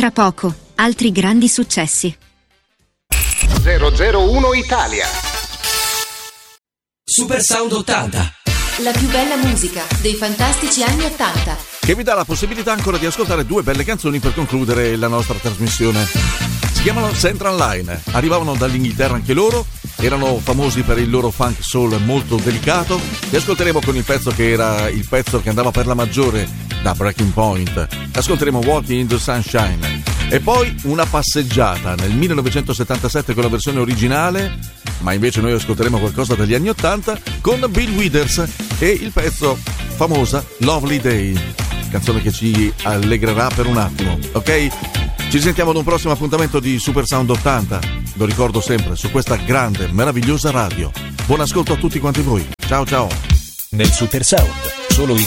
Fra poco, altri grandi successi. 001 Italia. Super Sound 80. La più bella musica dei fantastici anni 80. Che vi dà la possibilità ancora di ascoltare due belle canzoni per concludere la nostra trasmissione. Si chiamano Central Line, arrivavano dall'Inghilterra anche loro, erano famosi per il loro funk soul molto delicato. Li ascolteremo con il pezzo che era il pezzo che andava per la maggiore da Breaking Point. Ascolteremo Walking in the Sunshine. E poi una passeggiata nel 1977 con la versione originale, ma invece noi ascolteremo qualcosa degli anni 80 con Bill Withers e il pezzo famosa Lovely Day, canzone che ci allegrerà per un attimo, ok? Ci sentiamo ad un prossimo appuntamento di Super Sound 80, lo ricordo sempre, su questa grande, meravigliosa radio. Buon ascolto a tutti quanti voi, ciao ciao! Nel Super Sound, solo